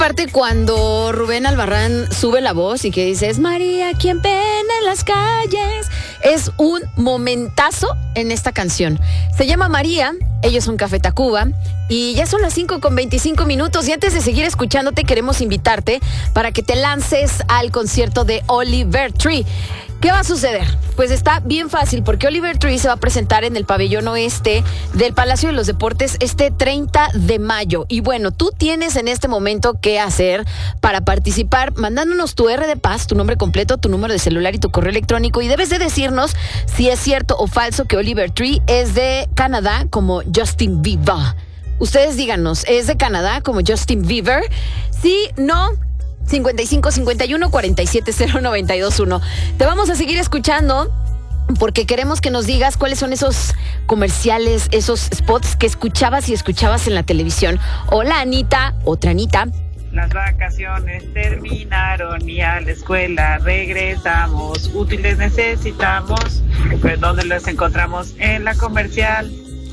Parte cuando Rubén Albarrán sube la voz y que dice, es María quien pena en las calles. Es un momentazo en esta canción. Se llama María, ellos son Café Tacuba y ya son las 5:25 y antes de seguir escuchándote queremos invitarte para que te lances al concierto de Oliver Tree. ¿Qué va a suceder? Pues está bien fácil porque Oliver Tree se va a presentar en el pabellón oeste del Palacio de los Deportes este 30 de mayo. Y bueno, tú tienes en este momento qué hacer para participar mandándonos tu R de Paz, tu nombre completo, tu número de celular y tu correo electrónico. Y debes de decirnos si es cierto o falso que Oliver Tree es de Canadá como Justin Bieber. Ustedes díganos, ¿es de Canadá como Justin Bieber? Sí, no. 5551-470-921. Te vamos a seguir escuchando porque queremos que nos digas cuáles son esos comerciales, esos spots que escuchabas y escuchabas en la televisión. Hola, Anita, otra Anita. Las vacaciones terminaron y a la escuela regresamos. Útiles necesitamos. Pues ¿dónde los encontramos? En la comercial.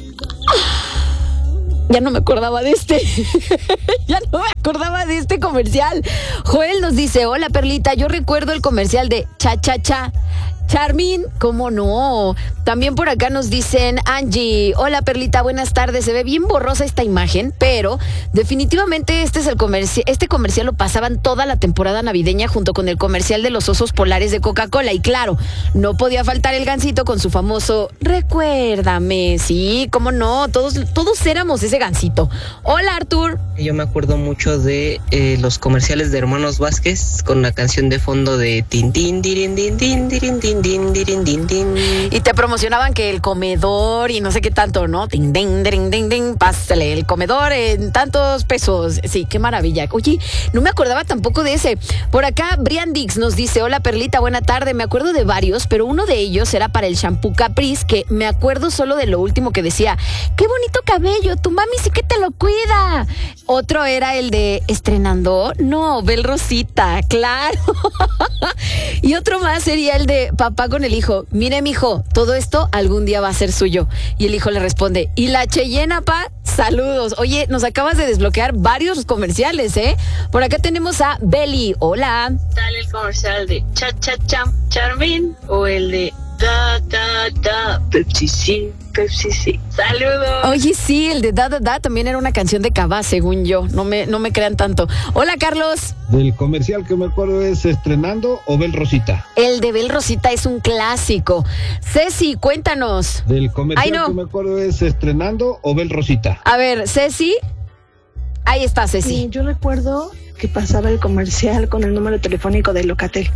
Ya no me acordaba de este. Ya no me acordaba de este comercial. Joel nos dice, hola Perlita, yo recuerdo el comercial de Cha Cha Cha. Charmin, ¿cómo no? También por acá nos dicen, Angie, hola Perlita, buenas tardes. Se ve bien borrosa esta imagen, pero definitivamente este comercial lo pasaban toda la temporada navideña junto con el comercial de los osos polares de Coca-Cola. Y claro, no podía faltar el Gansito con su famoso Recuérdame. Sí, cómo no, todos éramos ese Gansito. Hola Artur. Yo me acuerdo mucho de los comerciales de Hermanos Vázquez con la canción de fondo de Tin Tin Dirin Din Din Dirin Din. Y te promocionaban que el comedor y no sé qué tanto, ¿no? Ding, ding, ding, ding, ding, pásale, el comedor en tantos pesos. Sí, qué maravilla. Oye, no me acordaba tampoco de ese. Por acá, Brian Dix nos dice, hola Perlita, buena tarde. Me acuerdo de varios, pero uno de ellos era para el shampoo Caprice, que me acuerdo solo de lo último que decía, qué bonito cabello, tu mami sí que te lo cuida. Otro era el de estrenando, no, Bel Rosita, claro. Y otro más sería el de papá con el hijo, mire mijo, todo esto algún día va a ser suyo. Y el hijo le responde, ¿y la Cheyenne, pa? Saludos. Oye, nos acabas de desbloquear varios comerciales, ¿eh? Por acá tenemos a Beli. Hola. Tal el comercial de Cha Cha Cha Charmin o el de Da Da Da Pepsi sí, Pepsi sí. Saludos. Oye, sí, el de Da Da Da también era una canción de Cabá, según yo. No me crean tanto. Hola, Carlos. Del comercial que me acuerdo es Estrenando o Bel Rosita. El de Bel Rosita es un clásico. Ceci, cuéntanos. Del comercial que me acuerdo es Estrenando o Bel Rosita. A ver, Ceci. Ahí está, Ceci. Sí, yo recuerdo que pasaba el comercial con el número telefónico de Locatel,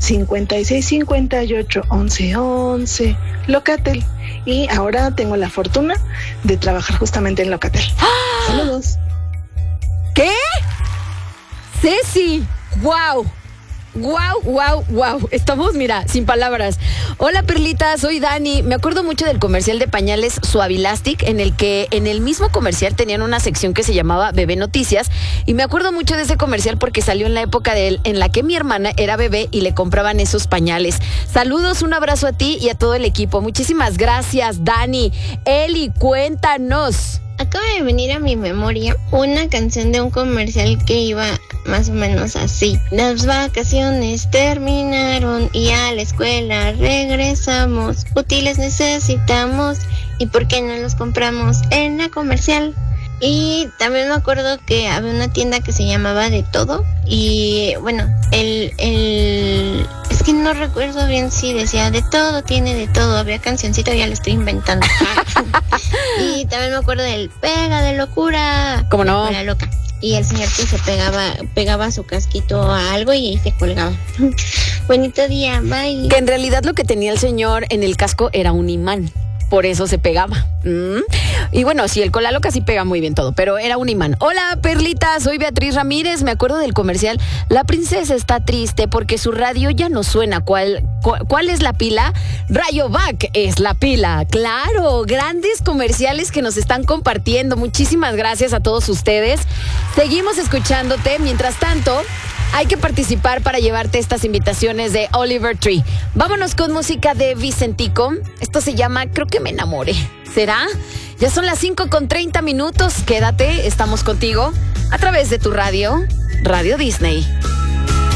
5658-1111, Locatel. Y ahora tengo la fortuna de trabajar justamente en Locatel. ¡Ah! Saludos. ¿Qué? Ceci, wow. Wow. Estamos, mira, sin palabras. Hola, Perlita, soy Dani. Me acuerdo mucho del comercial de pañales Suavilastic, en el que en el mismo comercial tenían una sección que se llamaba Bebé Noticias. Y me acuerdo mucho de ese comercial porque salió en la época en la que mi hermana era bebé y le compraban esos pañales. Saludos, un abrazo a ti y a todo el equipo. Muchísimas gracias, Dani. Eli, cuéntanos. Acaba de venir a mi memoria una canción de un comercial que iba más o menos así. Las vacaciones terminaron y a la escuela regresamos. Útiles necesitamos y ¿por qué no los compramos en la comercial? Y también me acuerdo que había una tienda que se llamaba De Todo y bueno, es que no recuerdo bien si decía De Todo, tiene de todo, había cancioncita, ya lo estoy inventando. Y también me acuerdo del Pega de Locura. ¿Cómo no? La loca. Y el señor que se pegaba su casquito a algo y se colgaba. Bonito día, bye. Que en realidad lo que tenía el señor en el casco era un imán. Por eso se pegaba. Y bueno, sí, el Cola Loca sí pega muy bien todo, pero era un imán. Hola, Perlita, soy Beatriz Ramírez. Me acuerdo del comercial. La princesa está triste porque su radio ya no suena. ¿Cuál es la pila? Rayovac es la pila. Claro, grandes comerciales que nos están compartiendo. Muchísimas gracias a todos ustedes. Seguimos escuchándote. Mientras tanto, Hay que participar para llevarte estas invitaciones de Oliver Tree. Vámonos con música de Vicentico. Esto se llama Creo que me enamoré. ¿Será? Ya son las 5:30. Quédate, estamos contigo a través de tu radio, Radio Disney.